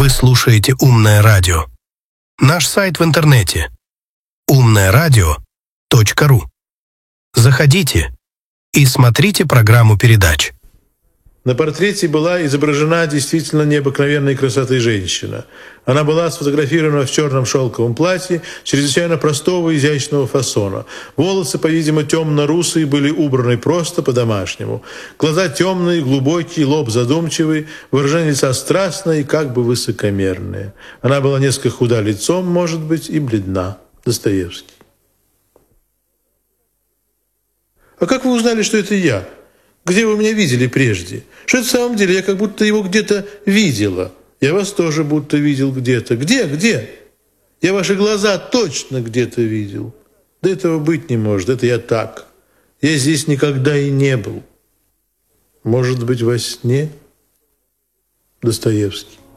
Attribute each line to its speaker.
Speaker 1: слушаете «Умное радио». Наш сайт в интернете умноерадио.ру. Заходите и смотрите программу передач.
Speaker 2: На портрете была изображена действительно необыкновенной красоты женщина. Она была сфотографирована в черном шелковом платье, чрезвычайно простого и изящного фасона. Волосы, по-видимому, темно-русые, были убраны просто по-домашнему. Глаза темные, глубокие, лоб задумчивый, выражение лица страстное и как бы высокомерное. Она была несколько худа лицом, может быть, и бледна. Достоевский. «А как вы узнали, что это я? Где вы меня видели прежде? Что это в самом деле? Я как будто его где-то видела. Я вас тоже будто видел где-то. Где? Я ваши глаза точно где-то видел. Да этого быть не может, это я так. Я здесь никогда и не был. Может быть, во сне?» Достоевский.